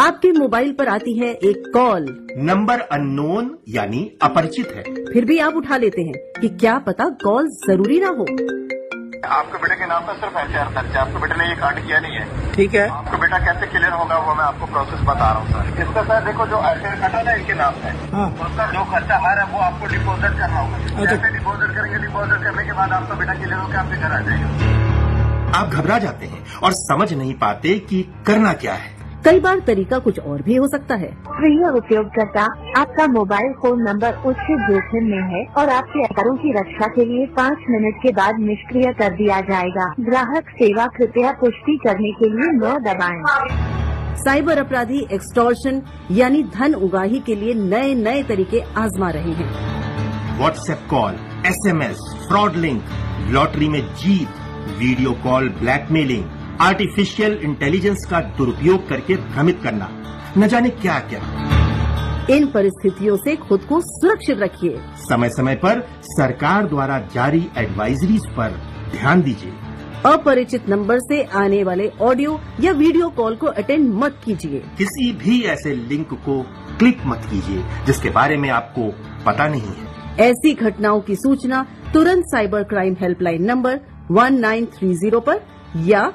आपके मोबाइल पर आती है एक कॉल, नंबर अननोन यानी अपरिचित है। फिर भी आप उठा लेते हैं कि क्या पता कॉल जरूरी ना हो। आपके बेटे के नाम पर सिर्फ एफआईआर दर्ज है, आपके बेटे ने ये कांड किया नहीं है। ठीक है, आपका बेटा कैसे क्लियर होगा वो मैं आपको प्रोसेस बता रहा हूँ सर। इसका सर देखो जो एफआईआर कटा ना इनके नाम है, उसका जो खर्चा आ रहा है वो आपको डिपोजिट करना होगा। जैसे डिपोजिट करेंगे, डिपोजिट करने के बाद आपका बेटा क्लियर होकर आपके घर आ जाएगा। आप घबरा जाते हैं और समझ नहीं पाते कि करना क्या है। कई बार तरीका कुछ और भी हो सकता है। प्रिय उपयोगकर्ता, आपका मोबाइल फोन नंबर उच्च जोखिम में है और आपके आधारों की रक्षा के लिए 5 मिनट के बाद निष्क्रिय कर दिया जाएगा। ग्राहक सेवा कृपया पुष्टि करने के लिए 9 दबाएं। साइबर अपराधी एक्सटॉर्शन यानी धन उगाही के लिए नए नए तरीके आजमा रहे हैं। WhatsApp call, SMS, fraud link, lottery में जीत, video call blackmailing, artificial intelligence का दुरुपयोग करके भ्रमित करना, न जाने क्या क्या। इन परिस्थितियों से खुद को सुरक्षित रखिए। समय समय पर सरकार द्वारा जारी एडवाइजरीज पर ध्यान दीजिए। अपरिचित नंबर से आने वाले ऑडियो या वीडियो कॉल को अटेंड मत कीजिए। किसी भी ऐसे लिंक को क्लिक मत कीजिए जिसके बारे में आपको पता नहीं है। ऐसी घटनाओं की सूचना तुरंत साइबर क्राइम हेल्पलाइन नंबर 1930 पर या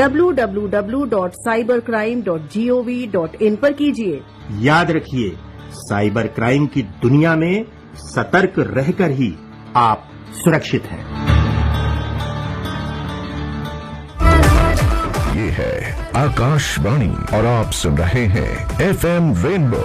www.cybercrime.gov.in पर कीजिए। याद रखिए, साइबर क्राइम की दुनिया में सतर्क रहकर ही आप सुरक्षित हैं। ये है आकाशवाणी और आप सुन रहे हैं FM रेनबो।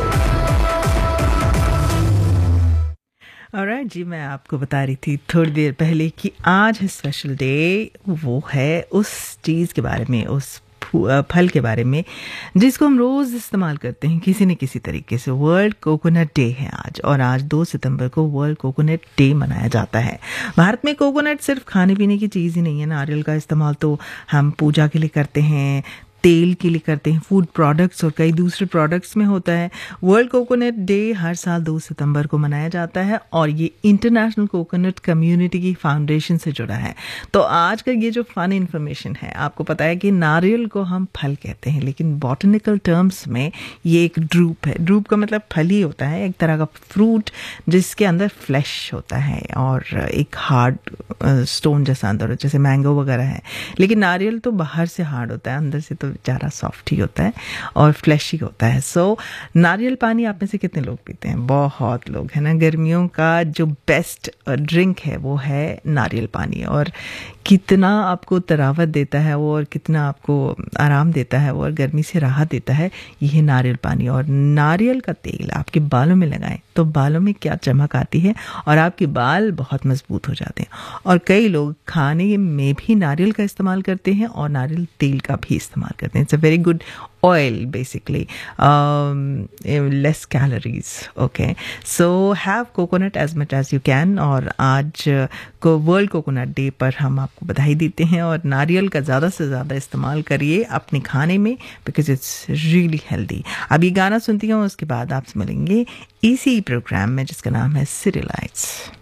ऑलराइट जी, मैं आपको बता रही थी थोड़ी देर पहले कि आज है स्पेशल डे। वो है उस चीज़ के बारे में, उस फल के बारे में जिसको हम रोज़ इस्तेमाल करते हैं किसी न किसी तरीके से। वर्ल्ड कोकोनट डे है आज, और आज 2 सितंबर को वर्ल्ड कोकोनट डे मनाया जाता है। भारत में कोकोनट सिर्फ खाने पीने की चीज़ ही नहीं है। नारियल का इस्तेमाल तो हम पूजा के लिए करते हैं, तेल के लिए करते हैं, फूड प्रोडक्ट्स और कई दूसरे प्रोडक्ट्स में होता है। वर्ल्ड कोकोनट डे हर साल 2 सितंबर को मनाया जाता है और ये इंटरनेशनल कोकोनट कम्युनिटी की फाउंडेशन से जुड़ा है। तो आज का ये जो फन इन्फॉर्मेशन है, आपको पता है कि नारियल को हम फल कहते हैं, लेकिन बॉटनिकल टर्म्स में ये एक ड्रूप है। ड्रूप का मतलब फल ही होता है, एक तरह का फ्रूट जिसके अंदर फ्लैश होता है और एक हार्ड स्टोन जैसा अंदर, जैसे मैंगो वगैरह है। लेकिन नारियल तो बाहर से हार्ड होता है, अंदर से तो बेचारा सॉफ्ट ही होता है और फ्लैशी होता है। सो नारियल पानी आप में से कितने लोग पीते हैं? बहुत लोग, है ना। गर्मियों का जो बेस्ट ड्रिंक है वो है नारियल पानी, और कितना आपको तरावत देता है वो, और कितना आपको आराम देता है वो, और गर्मी से राहत देता है यह नारियल पानी। और नारियल का तेल आपके बालों में लगाएं तो बालों में क्या चमक आती है और आपके बाल बहुत मजबूत हो जाते हैं। और कई लोग खाने में भी नारियल का इस्तेमाल करते हैं और नारियल तेल का भी इस्तेमाल करते हैं। It's a very good oil basically, less calories. Okay, so have coconut as much as you can। और आज को वर्ल्ड कोकोनट डे पर हम आपको बधाई देते हैं, और नारियल का ज़्यादा से ज़्यादा इस्तेमाल करिए अपने खाने में, बिकॉज इट्स रियली हेल्दी। अब ये गाना सुनती हूँ, उसके बाद आपसे मिलेंगे इसी प्रोग्राम में जिसका नाम है सिटी लाइट्स।